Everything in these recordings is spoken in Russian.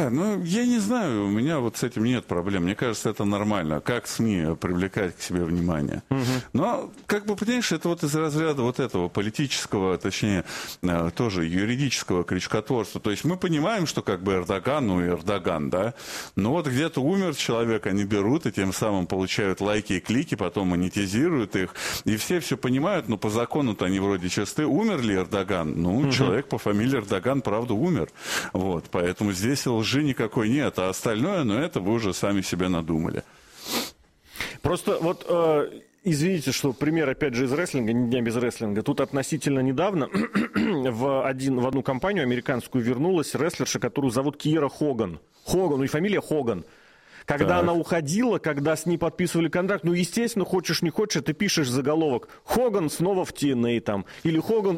ну, я не знаю, у меня вот с этим нет проблем. Мне кажется, это нормально. Как СМИ привлекать к себе внимание. Но, как бы, понимаешь, это вот из разряда вот этого политического, точнее, тоже юридического крючкотворства. То есть мы понимаем, что как бы Эрдоган, ну, Эрдоган, да, но вот где-то умер человек, они берут и тем самым получают лайки и клики, потом монетизируют их, и все понимают, но по закону-то они вроде чисты. Умер ли Эрдоган? Ну, человек по фамилии Эрдоган, правда, умер. Вот, поэтому здесь лжи никакой нет, а остальное, ну, это вы уже сами себе надумали. Просто вот... Извините, что пример, опять же, из рестлинга, ни дня без рестлинга. Тут относительно недавно в одну компанию американскую вернулась рестлерша, которую зовут Киера Хоган. Хоган, ну и фамилия Хоган. Когда она уходила, когда с ней подписывали контракт, ну, естественно, хочешь не хочешь, ты пишешь заголовок «Хоган снова в TNA» там, или «Хоган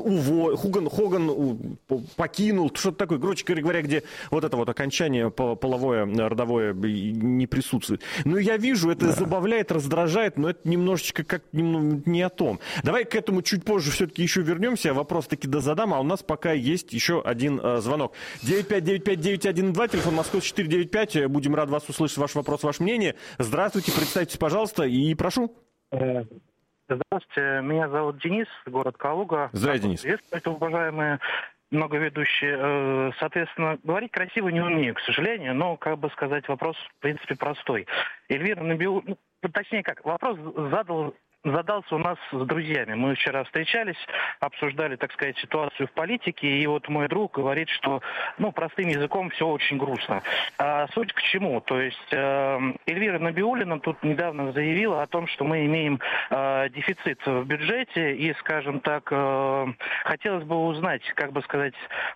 покинул», что-то такое, короче говоря, где вот это вот окончание половое, родовое не присутствует. Ну, я вижу, это забавляет, раздражает, но это немножечко как не о том. Давай к этому чуть позже все-таки еще вернемся, вопрос таки дозадам, а у нас пока есть еще один звонок. 9595912, телефон Москвы 495, будем рады вас услышать, ваш вопрос, ваше мнение. Здравствуйте, представьтесь, пожалуйста, и прошу. Здравствуйте, меня зовут Денис, город Калуга. Здравствуйте, Денис. Приветствую, уважаемые многоведущие. Соответственно, говорить красиво не умею, к сожалению, но, как бы сказать, вопрос, в принципе, простой. Эльвира Набиуллина, точнее как, вопрос задался у нас с друзьями. Мы вчера встречались, обсуждали, так сказать, ситуацию в политике, и вот мой друг говорит, что, ну, простым языком все очень грустно. А суть к чему? То есть Эльвира Набиуллина тут недавно заявила о том, что мы имеем дефицит в бюджете, и, скажем так, хотелось бы узнать, как бы сказать,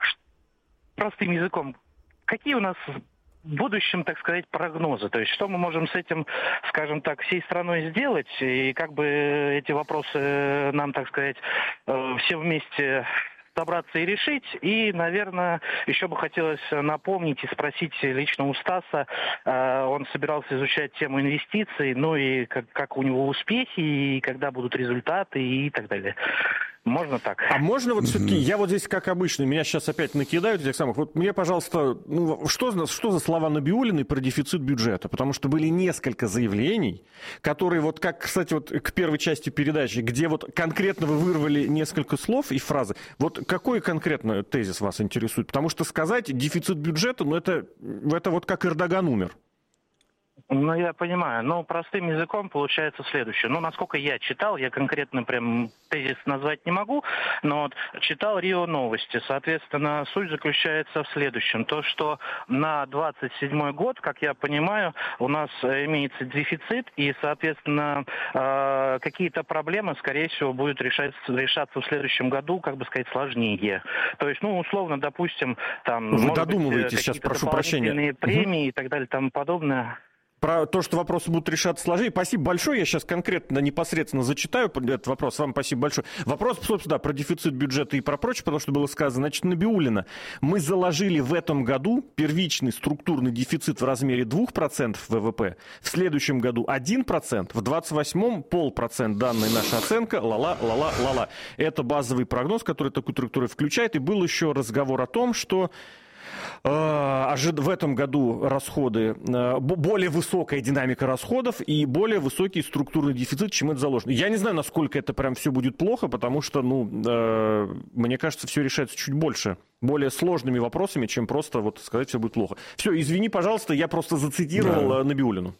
простым языком, какие у нас в будущем, так сказать, прогнозы. То есть, что мы можем с этим, скажем так, всей страной сделать, и как бы эти вопросы нам, так сказать, все вместе собраться и решить. И, наверное, еще бы хотелось напомнить и спросить лично у Стаса, он собирался изучать тему инвестиций, ну и как у него успехи, и когда будут результаты, и так далее. Можно так? А можно вот все-таки, я вот здесь, как обычно, меня сейчас опять накидают этих самых, вот мне, пожалуйста, ну, что за слова Набиуллиной про дефицит бюджета? Потому что были несколько заявлений, которые вот как, кстати, вот к первой части передачи, где вот конкретно вы вырвали несколько слов и фразы, вот какой конкретно тезис вас интересует? Потому что сказать дефицит бюджета, ну это вот как Эрдоган умер. Ну, я понимаю. Но простым языком получается следующее. Ну, насколько я читал, я конкретно прям тезис назвать не могу, но вот читал РИО Новости. Соответственно, суть заключается в следующем. То, что на 27 год, как я понимаю, у нас имеется дефицит, и, соответственно, какие-то проблемы, скорее всего, будут решаться в следующем году, как бы сказать, сложнее. То есть, ну, условно, допустим, там... Вы додумываете сейчас, прошу прощения. Премии и так далее, тому подобное. Про то, что вопросы будут решаться сложнее. Спасибо большое. Я сейчас конкретно, непосредственно зачитаю этот вопрос. Вам спасибо большое. Вопрос, собственно, да, про дефицит бюджета и про прочее, потому что было сказано. Значит, Набиуллина. Мы заложили в этом году первичный структурный дефицит в размере 2% ВВП. В следующем году 1%. В 28-м 0,5%. Данная наша оценка. Ла-ла. Это базовый прогноз, который такую траекторию включает. И был еще разговор о том, что в этом году расходы, более высокая динамика расходов и более высокий структурный дефицит, чем это заложено. Я не знаю, насколько это прям все будет плохо, потому что, мне кажется, все решается чуть больше, более сложными вопросами, чем просто вот сказать, все будет плохо. Все, извини, пожалуйста, я просто зацитировал Набиуллину.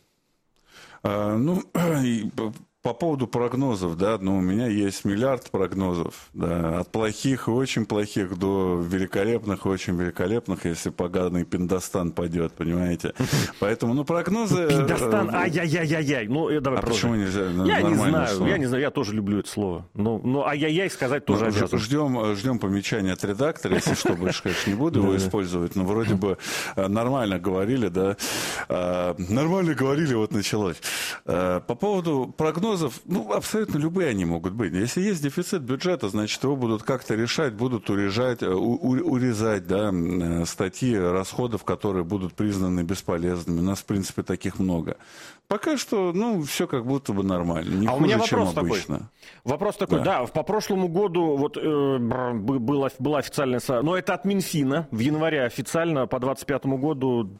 По поводу прогнозов, да, у меня есть миллиард прогнозов, да, от плохих и очень плохих до великолепных и очень великолепных, если поганый Пиндостан пойдет, понимаете. Поэтому, прогнозы... Пиндостан, ай-яй-яй-яй-яй. Давай почему нельзя? Я не знаю, я тоже люблю это слово. Но ай-яй-яй сказать тоже обязан. Ждем помечания от редактора, если что, больше, конечно, не буду его использовать, но вроде бы нормально говорили, да. Нормально говорили, вот началось. По поводу прогнозов, абсолютно любые они могут быть. Если есть дефицит бюджета, значит, его будут как-то решать, будут урезать, да, статьи расходов, которые будут признаны бесполезными. У нас, в принципе, таких много. Пока что, все как будто бы нормально. Не хуже, у меня вопрос чем обычно. такой. Вопрос такой, да, по прошлому году была официальная... Но это от Минфина. В январе официально по 2025 году